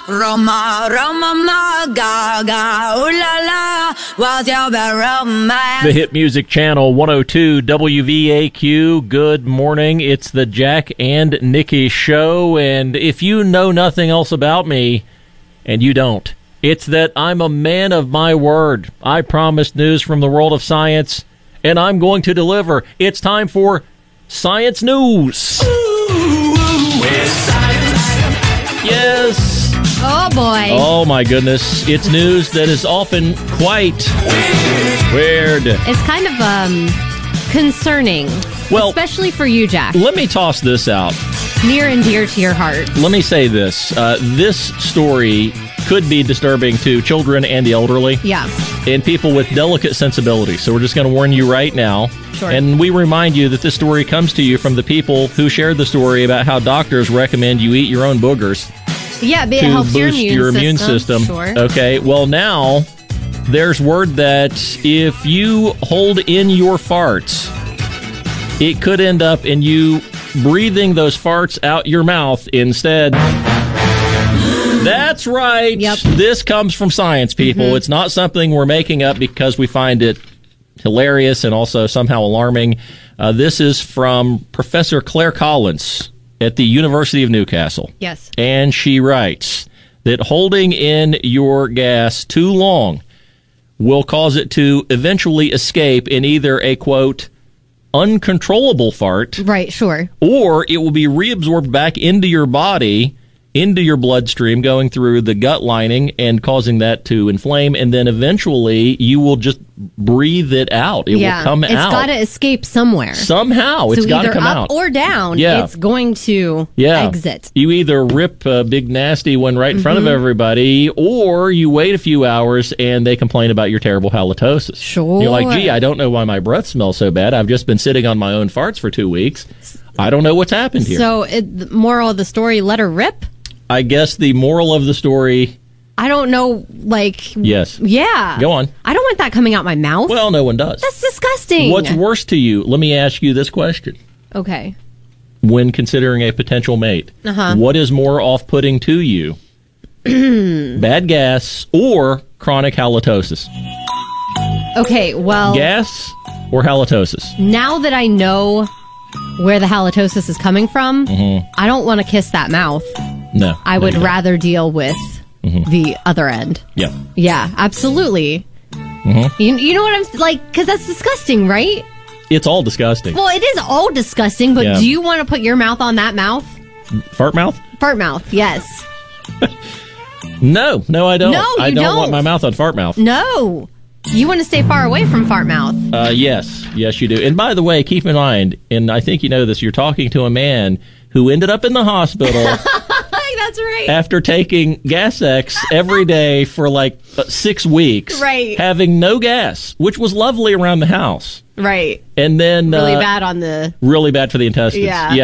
Roma, Roma, ma, ga, ga, ooh la la, what's your romance? The Hit Music Channel 102 WVAQ. Good morning. It's the Jack and Nikki Show, and if you know nothing else about me, and you don't, it's that I'm a man of my word. I promised news from the world of science, and I'm going to deliver. It's time for Science News. Yes. Oh, boy. Oh, my goodness. It's news that is often quite weird. It's kind of concerning, Well, especially for you, Jack. Let me toss this out. Near and dear to your heart. Let me say this. This story could be disturbing to children and the elderly. Yeah. And people with delicate sensibilities. So we're just going to warn you right now. Sure. And we remind you that this story comes to you from the people who shared the story about how doctors recommend you eat your own boogers. Yeah, it to helps boost your immune system. system. Sure. Okay, well now there's word that if you hold in your farts, it could end up in you breathing those farts out your mouth instead. That's right. Yep. This comes from science, people. Mm-hmm. It's not something we're making up because we find it hilarious and also somehow alarming. This is from Professor Claire Collins at the University of Newcastle. Yes. And she writes that holding in your gas too long will cause it to eventually escape in either a, quote, uncontrollable fart, Right, sure. or it will be reabsorbed back into your body, into your bloodstream, going through the gut lining and causing that to inflame, and then eventually you will just breathe it out. It will come out. It's got to escape somewhere. Somehow, it's so got to either come up out. or down, Yeah. it's going to Yeah. exit. You either rip a big nasty one right in front of everybody, or you wait a few hours and they complain about your terrible halitosis. Sure. You're like, gee, I don't know why my breath smells so bad. I've just been sitting on my own farts for 2 weeks. I don't know what's happened here. So, the moral of the story, let her rip? I guess the moral of the story, I don't know, like... yes. Yeah. Go on. I don't want that coming out my mouth. Well, no one does. That's disgusting. What's worse to you? Let me ask you this question. Okay. When considering a potential mate, Uh-huh. what is more off-putting to you? Bad gas or chronic halitosis? Okay, well... Gas or halitosis? Now that I know where the halitosis is coming from, I don't want to kiss that mouth. No. I would rather deal with the other end. Yeah. Yeah, absolutely. You know what I'm like? Because that's disgusting, right? It's all disgusting. Well, it is all disgusting, but Yeah. do you want to put your mouth on that mouth? Fart mouth? Fart mouth, yes. No, I don't. No, you I don't don't. want my mouth on fart mouth. No. You want to stay far away from fart mouth. Yes, you do. And by the way, keep in mind, and I think you know this, you're talking to a man who ended up in the hospital That's right. after taking Gas X every day for like 6 weeks. Right. Having no gas, which was lovely around the house. Right. And then Really bad on the... really bad for the intestines. Yeah.